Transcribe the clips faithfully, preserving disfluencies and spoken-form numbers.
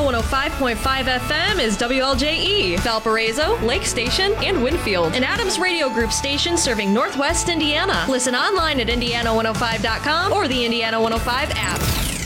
one oh five point five F M is W L J E, Valparaiso, Lake Station, and Winfield. An Adams Radio Group station serving Northwest Indiana. Listen online at indiana one oh five dot com or the Indiana one oh five app.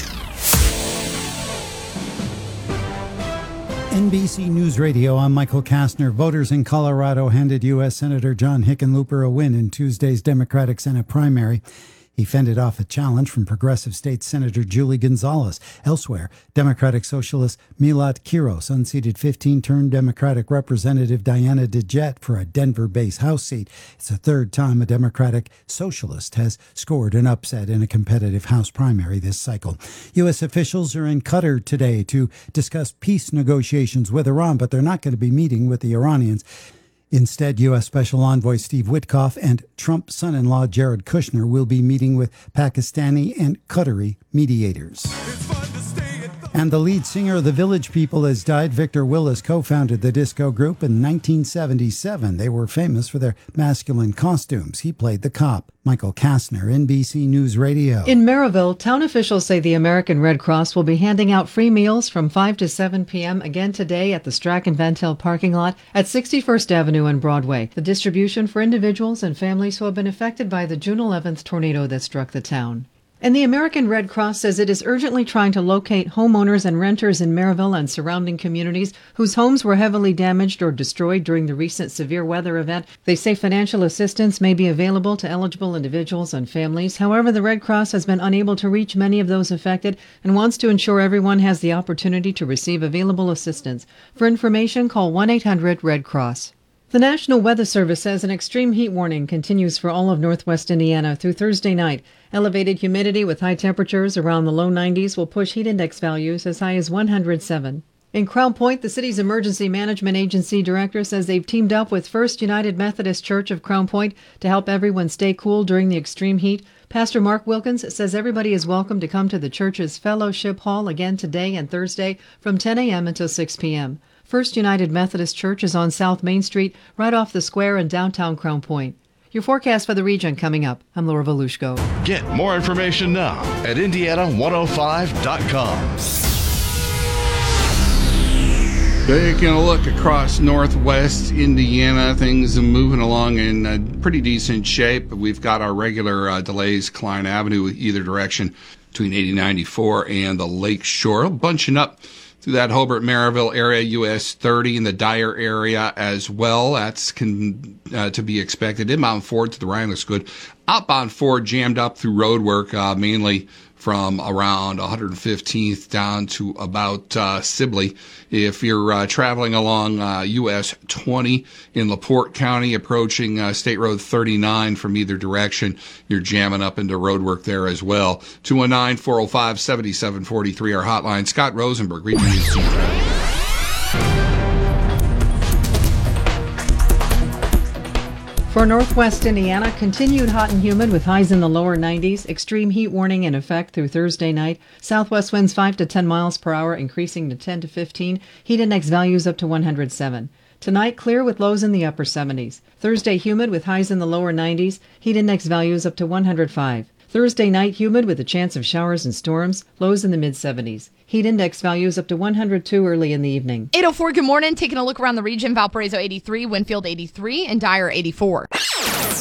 N B C News Radio, I'm Michael Kastner. Voters in Colorado handed U S Senator John Hickenlooper a win in Tuesday's Democratic Senate primary. He fended off a challenge from Progressive State Senator Julie Gonzalez. Elsewhere, Democratic Socialist Milat Kiros unseated fifteen-term Democratic Representative Diana DeJet for a Denver-based House seat. It's the third time a Democratic Socialist has scored an upset in a competitive House primary this cycle. U S officials are in Qatar today to discuss peace negotiations with Iran, but they're not going to be meeting with the Iranians. Instead, U S. Special Envoy Steve Witkoff and Trump's son-in-law Jared Kushner will be meeting with Pakistani and Qatari mediators. And the lead singer of the Village People has died. Victor Willis co-founded the disco group in nineteen seventy-seven. They were famous for their masculine costumes. He played the cop. Michael Kastner, N B C News Radio. In Maryville, town officials say the American Red Cross will be handing out free meals from five to seven p.m. again today at the Strachan Van Til parking lot at sixty-first Avenue and Broadway. The distribution for individuals and families who have been affected by the June eleventh tornado that struck the town. And the American Red Cross says it is urgently trying to locate homeowners and renters in Maryville and surrounding communities whose homes were heavily damaged or destroyed during the recent severe weather event. They say financial assistance may be available to eligible individuals and families. However, the Red Cross has been unable to reach many of those affected and wants to ensure everyone has the opportunity to receive available assistance. For information, call one eight hundred red cross. The National Weather Service says an extreme heat warning continues for all of northwest Indiana through Thursday night. Elevated humidity with high temperatures around the low nineties will push heat index values as high as one hundred seven. In Crown Point, the city's Emergency Management Agency director says they've teamed up with First United Methodist Church of Crown Point to help everyone stay cool during the extreme heat. Pastor Mark Wilkins says everybody is welcome to come to the church's Fellowship Hall again today and Thursday from ten a.m. until six p.m. First United Methodist Church is on South Main Street, right off the square in downtown Crown Point. Your forecast for the region coming up. I'm Laura Volushko. Get more information now at indiana one oh five dot com. Taking a look across northwest Indiana, things are moving along in uh, pretty decent shape. We've got our regular uh, delays, Klein Avenue either direction between eighty ninety-four and the Lake Shore, bunching up through that Hobart Maryville area, U S thirty in the Dyer area as well. That's con, uh, to be expected. Inbound Ford to the Ryan looks good. Outbound Ford jammed up through road work, uh, mainly from around one hundred fifteenth down to about uh, Sibley. If you're uh, traveling along uh, U S twenty in LaPorte County, approaching uh, State Road thirty-nine from either direction, you're jamming up into road work there as well. two one nine, four oh five, seven seven four three, our hotline. Scott Rosenberg, Regional News Team. For northwest Indiana, continued hot and humid with highs in the lower nineties. Extreme heat warning in effect through Thursday night. Southwest winds five to ten miles per hour, increasing to ten to fifteen. Heat index values up to one hundred seven. Tonight, clear with lows in the upper seventies. Thursday, humid with highs in the lower nineties. Heat index values up to one hundred five. Thursday night, humid with a chance of showers and storms. Lows in the mid-seventies. Heat index values up to one hundred two early in the evening. eight oh four, good morning. Taking a look around the region. Valparaiso eighty-three, Winfield eighty-three, and Dyer eighty-four.